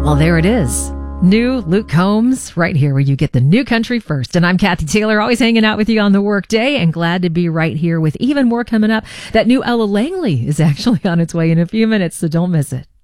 Well, there it is. New Luke Combs, right here where you get the new country first. And I'm Kathy Taylor, always hanging out with you on the workday, and glad to be right here with even more coming up. That new Ella Langley is actually on its way in a few minutes, so don't miss it.